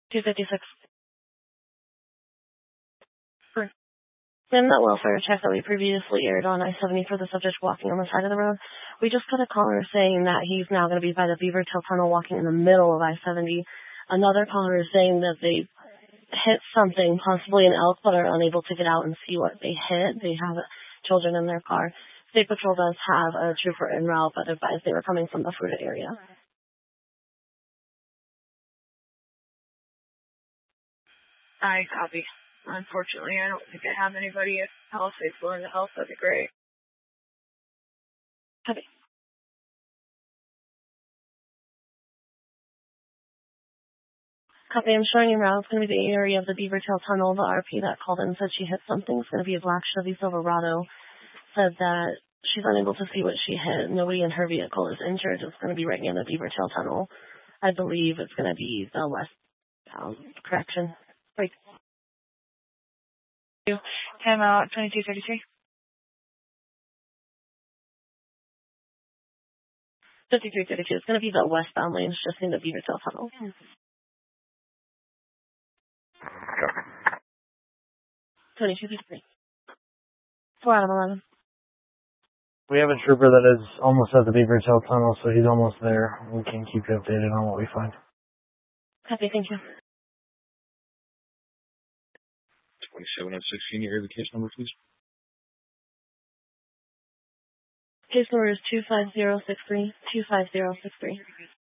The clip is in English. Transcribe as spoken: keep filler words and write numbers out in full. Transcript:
two fifty-six. For in that welfare check that we previously aired on I seventy for the subject walking on the side of the road, we just got a caller saying that he's now going to be by the Beavertail Tunnel walking in the middle of I seventy. Another caller is saying that they hit something, possibly an elk, but are unable to get out and see what they hit. They have children in their car. State Patrol does have a trooper en route, but advised they were coming from the Fruita area. I copy. Unfortunately, I don't think I have anybody at Palisades willing to help. That'd be great. Copy. Copy. I'm showing you around. It's going to be the area of the Beavertail Tunnel. The R P that called in said she hit something. It's going to be a black Chevy Silverado. Said that she's unable to see what she hit. Nobody in her vehicle is injured. It's going to be right near the Beavertail Tunnel. I believe it's going to be the west um, correction. Right. Time out, twenty-two thirty-three. fifty-three thirty-two. It's going to be the westbound lanes just in the Beavertail Tunnel. twenty-two fifty-three. four out of eleven. We have a trooper that is almost at the Beavertail Tunnel, so he's almost there. We can keep you updated on what we find. Copy, thank you. twenty-seven and sixteen, you hear the case number, please? Case number is two five zero six three, two five zero six three.